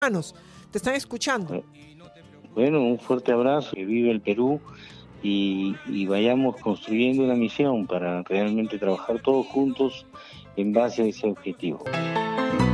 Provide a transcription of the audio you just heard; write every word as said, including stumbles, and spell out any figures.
hermanos te están escuchando. Bueno, un fuerte abrazo, que vive el Perú y, y vayamos construyendo una misión para realmente trabajar todos juntos en base a ese objetivo.